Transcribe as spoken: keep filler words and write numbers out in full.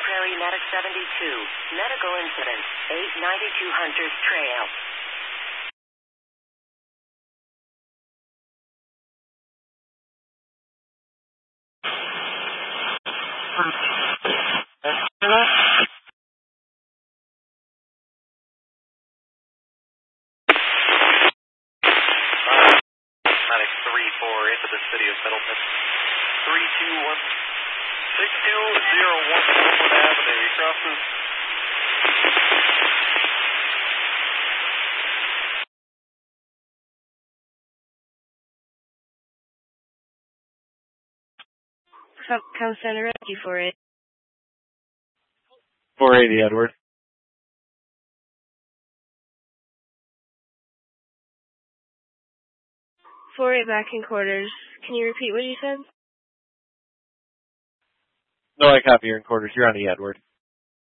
Prairie Medic seventy-two. Medical incident. eight ninety-two Hunters Trail. Medic three four into the city of Middleton. three two one six two zero one Middleton Avenue. Crosses. Come, come send a rescue for it. four eighty, Edward. four eight back in quarters. Can you repeat what you said? No, I copy your in quarters. You're on E, Edward.